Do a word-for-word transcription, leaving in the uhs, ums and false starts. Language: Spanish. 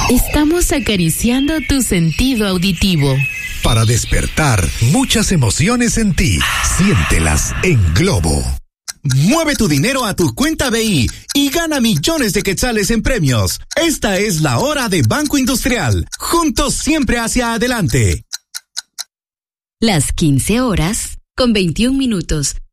Estamos acariciando tu sentido auditivo. Para despertar muchas emociones en ti, siéntelas en Globo. Mueve tu dinero a tu cuenta B I y gana millones de quetzales en premios. Esta es la hora de Banco Industrial. Juntos siempre hacia adelante. Las quince horas con veintiún minutos.